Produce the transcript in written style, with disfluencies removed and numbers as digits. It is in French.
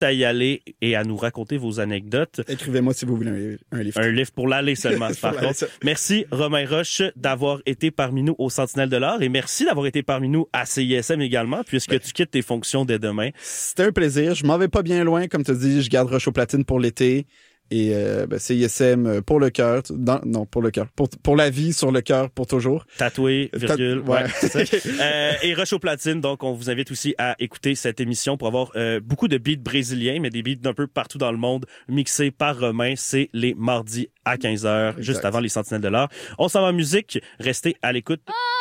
à y aller et à nous raconter vos anecdotes. Écrivez-moi si vous voulez un livre. Un livre pour l'aller seulement, par contre. Merci, Romain Roche, d'avoir été parmi nous au Sentinelle de l'Art et merci d'avoir été parmi nous à CISM également, puisque tu quittes tes fonctions dès demain. C'était un plaisir. Je m'en vais pas bien loin. Comme tu dis, je garde Roche aux platines pour l'été. Et CISM pour le cœur. Non, pour le cœur. Pour la vie, sur le cœur, pour toujours. Tatoué, virgule. Ouais. C'est ça. Et Roche aux platines, donc on vous invite aussi à écouter cette émission pour avoir beaucoup de beats brésiliens, mais des beats d'un peu partout dans le monde, mixés par Romain. C'est les mardis à 15h, juste avant les Sentinelles de l'Art. On s'en va en musique. Restez à l'écoute.